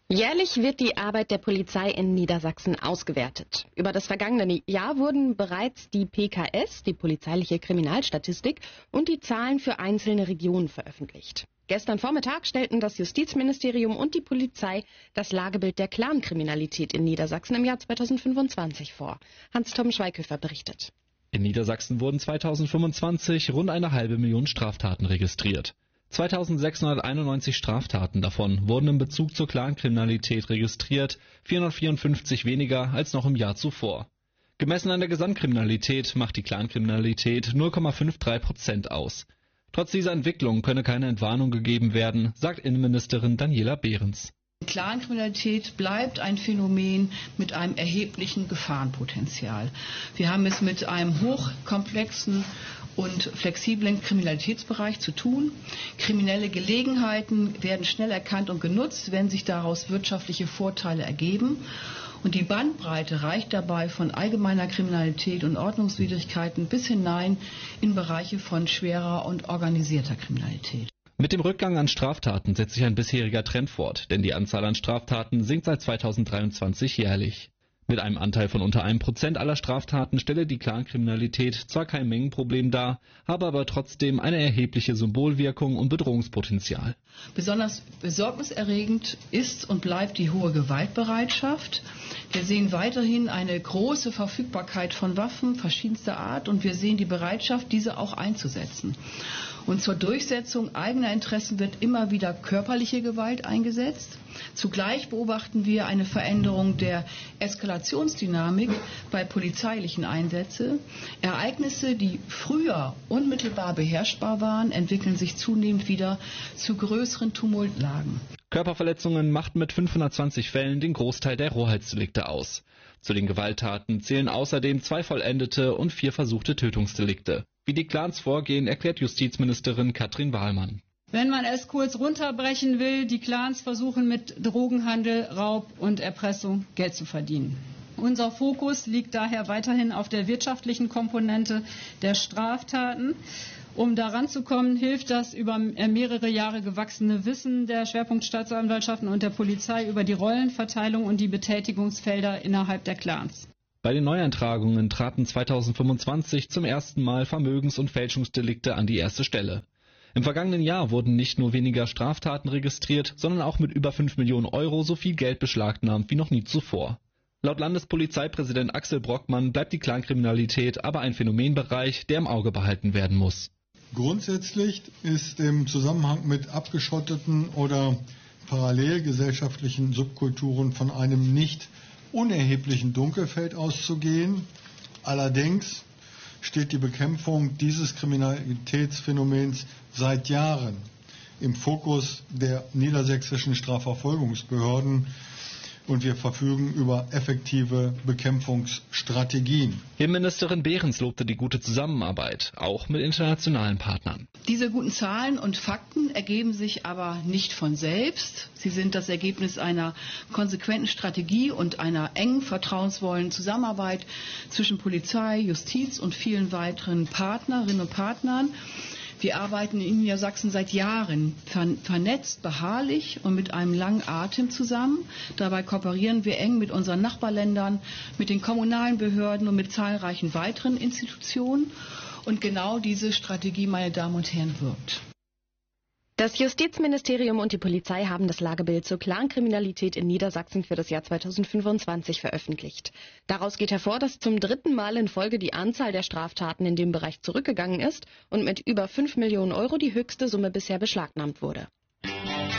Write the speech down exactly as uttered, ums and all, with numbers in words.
Jährlich wird die Arbeit der Polizei in Niedersachsen ausgewertet. Über das vergangene Jahr wurden bereits die P K S, die polizeiliche Kriminalstatistik, und die Zahlen für einzelne Regionen veröffentlicht. Gestern Vormittag stellten das Justizministerium und die Polizei das Lagebild der Clankriminalität in Niedersachsen im Jahr zweitausendfünfundzwanzig vor. Hans-Tom Schweighöfer berichtet. In Niedersachsen wurden zweitausendfünfundzwanzig rund eine halbe Million Straftaten registriert. zweitausendsechshunderteinundneunzig Straftaten davon wurden in Bezug zur Clankriminalität registriert, vierhundertvierundfünfzig weniger als noch im Jahr zuvor. Gemessen an der Gesamtkriminalität macht die Clankriminalität null Komma dreiundfünfzig Prozent aus. Trotz dieser Entwicklung könne keine Entwarnung gegeben werden, sagt Innenministerin Daniela Behrens. Clankriminalität bleibt ein Phänomen mit einem erheblichen Gefahrenpotenzial. Wir haben es mit einem hochkomplexen und flexiblen Kriminalitätsbereich zu tun. Kriminelle Gelegenheiten werden schnell erkannt und genutzt, wenn sich daraus wirtschaftliche Vorteile ergeben. Und die Bandbreite reicht dabei von allgemeiner Kriminalität und Ordnungswidrigkeiten bis hinein in Bereiche von schwerer und organisierter Kriminalität. Mit dem Rückgang an Straftaten setzt sich ein bisheriger Trend fort, denn die Anzahl an Straftaten sinkt seit zweitausenddreiundzwanzig jährlich. Mit einem Anteil von unter einem Prozent aller Straftaten stelle die Clankriminalität zwar kein Mengenproblem dar, habe aber trotzdem eine erhebliche Symbolwirkung und Bedrohungspotenzial. Besonders besorgniserregend ist und bleibt die hohe Gewaltbereitschaft. Wir sehen weiterhin eine große Verfügbarkeit von Waffen verschiedenster Art und wir sehen die Bereitschaft, diese auch einzusetzen. Und zur Durchsetzung eigener Interessen wird immer wieder körperliche Gewalt eingesetzt. Zugleich beobachten wir eine Veränderung der Eskalationsdynamik bei polizeilichen Einsätzen. Ereignisse, die früher unmittelbar beherrschbar waren, entwickeln sich zunehmend wieder zu größeren Tumultlagen. Körperverletzungen machten mit fünfhundertzwanzig Fällen den Großteil der Rohheitsdelikte aus. Zu den Gewalttaten zählen außerdem zwei vollendete und vier versuchte Tötungsdelikte. Wie die Clans vorgehen, erklärt Justizministerin Katrin Wahlmann. Wenn man es kurz runterbrechen will, die Clans versuchen mit Drogenhandel, Raub und Erpressung Geld zu verdienen. Unser Fokus liegt daher weiterhin auf der wirtschaftlichen Komponente der Straftaten. Um daran zu kommen, hilft das über mehrere Jahre gewachsene Wissen der Schwerpunktstaatsanwaltschaften und der Polizei über die Rollenverteilung und die Betätigungsfelder innerhalb der Clans. Bei den Neueintragungen traten zweitausendfünfundzwanzig zum ersten Mal Vermögens- und Fälschungsdelikte an die erste Stelle. Im vergangenen Jahr wurden nicht nur weniger Straftaten registriert, sondern auch mit über fünf Millionen Euro so viel Geld beschlagnahmt wie noch nie zuvor. Laut Landespolizeipräsident Axel Brockmann bleibt die Clankriminalität aber ein Phänomenbereich, der im Auge behalten werden muss. Grundsätzlich ist im Zusammenhang mit abgeschotteten oder parallelgesellschaftlichen Subkulturen von einem nicht unerheblichen Dunkelfeld auszugehen. Allerdings steht die Bekämpfung dieses Kriminalitätsphänomens seit Jahren im Fokus der niedersächsischen Strafverfolgungsbehörden und wir verfügen über effektive Bekämpfungsstrategien. Innenministerin Behrens lobte die gute Zusammenarbeit, auch mit internationalen Partnern. Diese guten Zahlen und Fakten ergeben sich aber nicht von selbst. Sie sind das Ergebnis einer konsequenten Strategie und einer engen, vertrauensvollen Zusammenarbeit zwischen Polizei, Justiz und vielen weiteren Partnerinnen und Partnern. Wir arbeiten in Niedersachsen seit Jahren vernetzt, beharrlich und mit einem langen Atem zusammen. Dabei kooperieren wir eng mit unseren Nachbarländern, mit den kommunalen Behörden und mit zahlreichen weiteren Institutionen. Und genau diese Strategie, meine Damen und Herren, wirkt. Das Justizministerium und die Polizei haben das Lagebild zur Clankriminalität in Niedersachsen für das Jahr zweitausendfünfundzwanzig veröffentlicht. Daraus geht hervor, dass zum dritten Mal in Folge die Anzahl der Straftaten in dem Bereich zurückgegangen ist und mit über fünf Millionen Euro die höchste Summe bisher beschlagnahmt wurde.